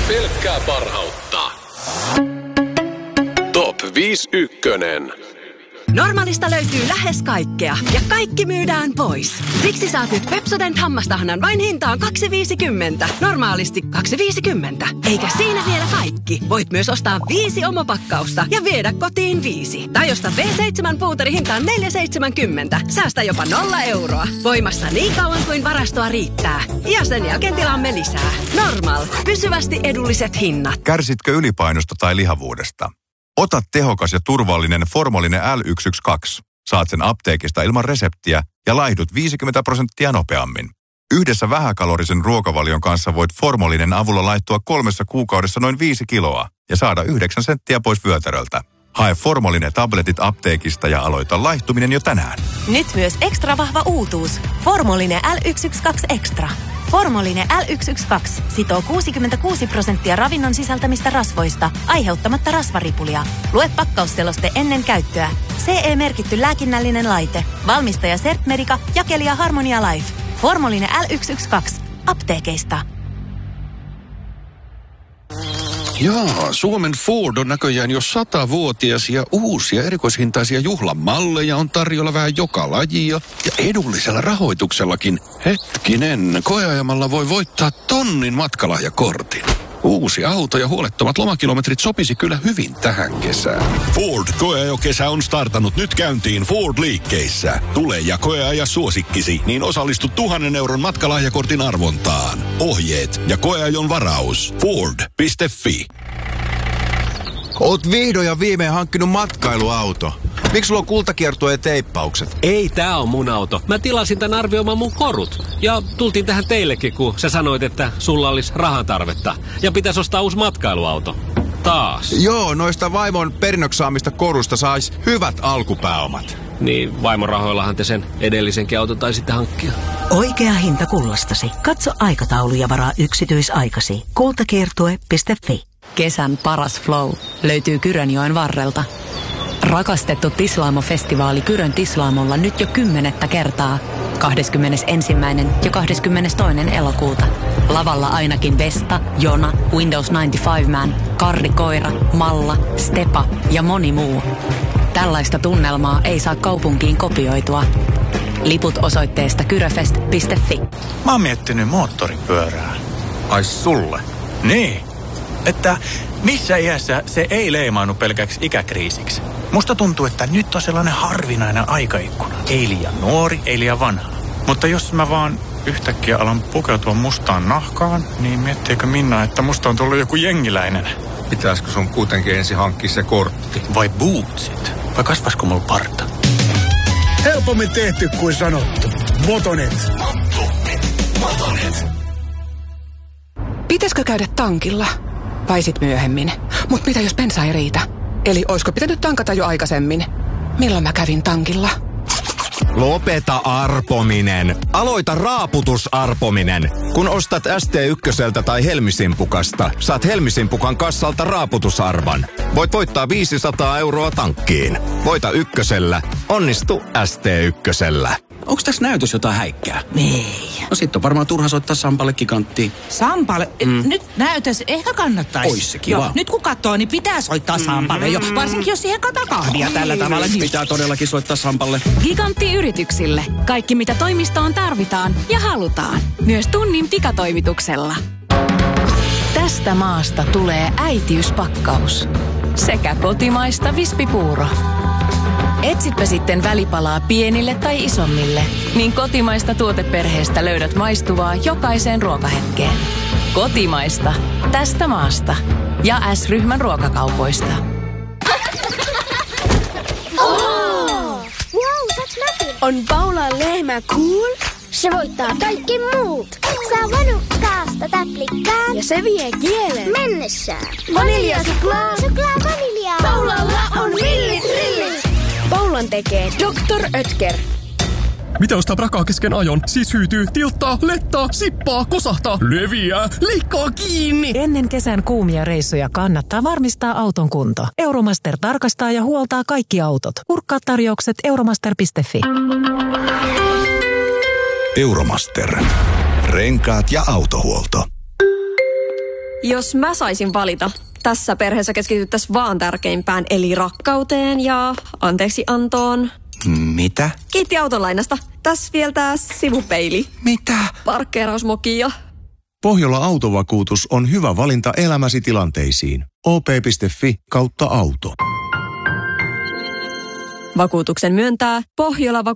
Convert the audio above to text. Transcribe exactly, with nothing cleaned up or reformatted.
Pelkkää parhautta. Top viisi ykkönen. Normaalista löytyy lähes kaikkea ja kaikki myydään pois. Siksi saat nyt Pepsodent hammastahnan vain hintaan kaksi viisikymmentä. Normaalisti kaksi viisikymmentä. Eikä siinä vielä kaikki. Voit myös ostaa viisi omopakkausta ja viedä kotiin viisi. Tai ostaa V seitsemän puuteri hintaan neljä seitsemänkymmentä. Säästä jopa nolla euroa. Voimassa niin kauan kuin varastoa riittää. Ja sen jälkeen tilaamme lisää. Normal. Pysyvästi edulliset hinnat. Kärsitkö ylipainosta tai lihavuudesta? Ota tehokas ja turvallinen Formolinen L yksi yksi kaksi. Saat sen apteekista ilman reseptiä ja laihdut viisikymmentä prosenttia nopeammin. Yhdessä vähäkalorisen ruokavalion kanssa voit Formolinen avulla laittua kolmessa kuukaudessa noin viisi kiloa ja saada yhdeksän senttiä pois vyötäröltä. Hae Formolinen tabletit apteekista ja aloita laihtuminen jo tänään. Nyt myös ekstra vahva uutuus. Formolinen L yksi yksi kaksi Extra. Formolinen L yksi yksi kaksi sitoo kuusikymmentäkuusi prosenttia ravinnon sisältämistä rasvoista, aiheuttamatta rasvaripulia. Lue pakkausseloste ennen käyttöä. C E-merkitty lääkinnällinen laite. Valmistaja Sertmedica, jakelija Harmonia Life. Formolinen L yksi yksi kaksi. Apteekeista. Jaa, Suomen Ford on näköjään jo satavuotias ja uusia erikoishintaisia juhlamalleja on tarjolla vähän joka lajia ja edullisella rahoituksellakin. Hetkinen, koeajamalla voi voittaa tonnin matkalahjakortin. Uusi auto ja huolettomat lomakilometrit sopisi kyllä hyvin tähän kesään. Ford koeajokesä on startannut nyt käyntiin Ford-liikkeissä. Tule ja koeaja suosikkisi, niin osallistu tuhannen euron matkalahjakortin arvontaan. Ohjeet ja koeajon varaus. Ford piste fi. Oot vihdoin ja viimein hankkinut matkailuauto. Miksi sulla on kultakiertue ja teippaukset? Ei, tää on mun auto. Mä tilasin tän arvioimaan mun korut. Ja tultiin tähän teillekin, kun sä sanoit, että sulla olisi rahan tarvetta. Ja pitäisi ostaa uusi matkailuauto. Taas. Joo, noista vaimon perinnöksi saamista korusta sais hyvät alkupääomat. Niin, vaimon rahoillahan te sen edellisenkin auton taisitte hankkia. Oikea hinta kullastasi. Katso aikataulu ja varaa yksityisaikasi. kultakiertue piste fi. Kesän paras flow löytyy Kyrönjoen varrelta. Rakastettu Tislaamo-festivaali Kyrön Tislaamolla nyt jo kymmenettä kertaa. kahdeskymmenesensimmäinen ja kahdeskymmenestoinen elokuuta. Lavalla ainakin Vesta, Jona, Windows yhdeksänkymmentäviisi Man, Karri Koira, Malla, Stepa ja moni muu. Tällaista tunnelmaa ei saa kaupunkiin kopioitua. Liput osoitteesta kyröfest piste fi. Mä oon miettinyt moottoripyörää. Ai sulle? Niin. Että missä iässä se ei leimaannu pelkäksi ikäkriisiksi. Musta tuntuu, että nyt on sellainen harvinainen aikaikkuna. Ei liian nuori, ei liian vanha. Mutta jos mä vaan yhtäkkiä alan pukeutua mustaan nahkaan, niin miettiikö Minna, että musta on tullut joku jengiläinen? Pitäisikö sun kuitenkin ensin hankkia se kortti? Vai bootsit? Vai kasvaisiko mulla parta? Helpommin tehty kuin sanottu. Motonet. Motonet. Motonet. Pitäisikö käydä tankilla? Vai sit myöhemmin. Mut mitä jos bensa ei riitä? Eli oisko pitänyt tankata jo aikaisemmin? Milloin mä kävin tankilla? Lopeta arpominen. Aloita raaputusarpominen. Kun ostat S T yksi tai Helmisimpukasta, saat Helmisimpukan kassalta raaputusarvan. Voit voittaa viisisataa euroa tankkiin. Voita ykkösellä. Onnistu S T ykkösellä. Onko tässä näytös jotain häikkää? Ei. No sit on varmaan turha soittaa Sampalle giganttiin. Sampalle? Mm. Nyt näytös ehkä kannattaisi. Ois se kiva. No, nyt kun katsoo, niin pitää soittaa Sampalle jo. Varsinkin jos siihen kataa kahvia tällä tavalla. Pitää todellakin soittaa Sampalle. Gigantti yrityksille. Kaikki mitä toimistoon tarvitaan ja halutaan. Myös tunnin pikatoimituksella. Tästä maasta tulee äitiyspakkaus. Sekä kotimaista vispipuuro. Etsitpä sitten välipalaa pienille tai isommille, niin kotimaista tuoteperheestä löydät maistuvaa jokaiseen ruokahetkeen. Kotimaista. Tästä maasta. Ja S-ryhmän ruokakaupoista. Oh! Wow, saaks mäkin? On Paulan lehmä cool? Se voittaa kaikki muut. Saa vanukkaasta täplikkaan. Ja se vie kielen mennessään. Vanilja suklaa. Suklaa vaniljaa. Paulalla on villit rillit. Paulan tekee doktor Oetker. Mitä ostaa prakaa kesken ajon? Siis hyytyy, tilttaa, lettaa, sippaa, kosahtaa, leviää, leikkaa kiinni. Ennen kesän kuumia reissuja kannattaa varmistaa auton kunto. Euromaster tarkastaa ja huoltaa kaikki autot. Kurkkaa tarjoukset euromaster piste fi. Euromaster. Renkaat ja autohuolto. Jos mä saisin valita, tässä perheessä keskityttäisiin vaan tärkeimpään, eli rakkauteen ja anteeksi antoon. Mitä? Kiitti autolainasta. Tässä vielä tää sivupeili. Mitä? Parkkeerausmokia. Pohjola Autovakuutus on hyvä valinta elämäsi tilanteisiin. o p piste f i kautta auto. Vakuutuksen myöntää Pohjola Vakuutus.